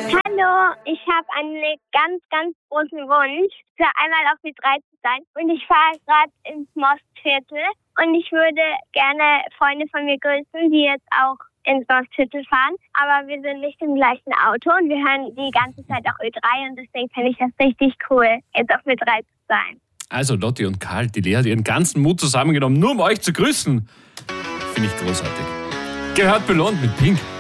Hallo, ich habe einen ganz, ganz großen Wunsch, für einmal auf B3 zu sein. Und ich fahre gerade ins Mostviertel. Und ich würde gerne Freunde von mir grüßen, die jetzt auch ins Mostviertel fahren. Aber wir sind nicht im gleichen Auto und wir hören die ganze Zeit auch Ö3. Und deswegen finde ich das richtig cool, jetzt auf B3 zu sein. Also Lotti und Karl, die Lea hat ihren ganzen Mut zusammengenommen, nur um euch zu grüßen. Finde ich großartig. Gehört belohnt mit Pink.